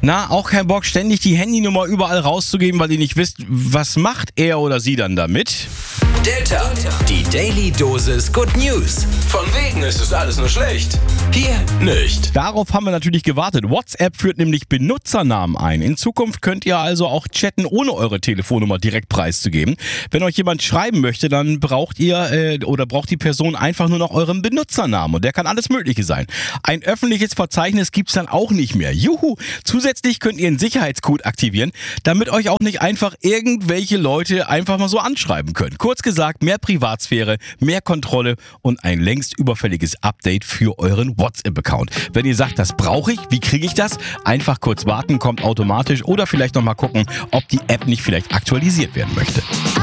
Na, auch kein Bock, ständig die Handynummer überall rauszugeben, weil ihr nicht wisst, was macht er oder sie dann damit? Der Tag, die Daily Dosis Good News. Von wegen ist es alles nur schlecht. Hier nicht. Darauf haben wir natürlich gewartet. WhatsApp führt nämlich Benutzernamen ein. In Zukunft könnt ihr also auch chatten, ohne eure Telefonnummer direkt preiszugeben. Wenn euch jemand schreiben möchte, dann braucht die Person einfach nur noch euren Benutzernamen. Und der kann alles Mögliche sein. Ein öffentliches Verzeichnis gibt's dann auch nicht mehr. Juhu! Zusätzlich könnt ihr einen Sicherheitscode aktivieren, damit euch auch nicht einfach irgendwelche Leute einfach mal so anschreiben können. Kurz gesagt, mehr Privatsphäre, mehr Kontrolle und ein längst überfälliges Update für euren WhatsApp-Account. Wenn ihr sagt, das brauche ich, wie kriege ich das? Einfach kurz warten, kommt automatisch oder vielleicht nochmal gucken, ob die App nicht vielleicht aktualisiert werden möchte.